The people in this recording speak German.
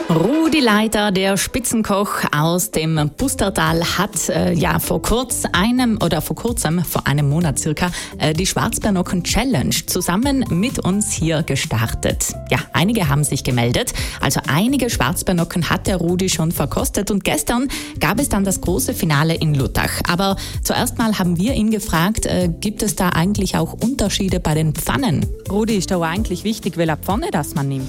Rudi Leiter, der Spitzenkoch aus dem Pustertal, hat vor einem Monat circa, die Schwarzbeernocken Challenge zusammen mit uns hier gestartet. Ja, einige haben sich gemeldet, also einige Schwarzbeernocken hat der Rudi schon verkostet und gestern gab es dann das große Finale in Luttach. Aber zuerst mal haben wir ihn gefragt, gibt es da eigentlich auch Unterschiede bei den Pfannen? Rudi, ist da eigentlich wichtig, welche Pfanne das man nimmt?